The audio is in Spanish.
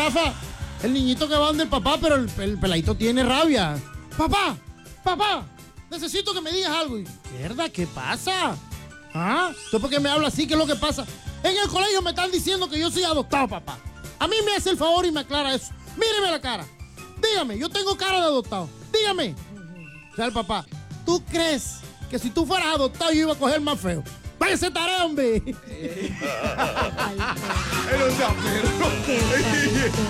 Rafa, el niñito que va donde el papá, pero el peladito tiene rabia. Papá, necesito que me digas algo. Y, mierda, ¿qué pasa? ¿Ah? ¿Tú por qué me hablas así? ¿Qué es lo que pasa? En el colegio me están diciendo que yo soy adoptado, papá. A mí me hace el favor y me aclara eso. Míreme la cara. Dígame, yo tengo cara de adoptado. Dígame. O sea, el papá, ¿tú crees que si tú fueras adoptado yo iba a coger más feo? ¡Váyase tarea, hombre! Él no sea perro.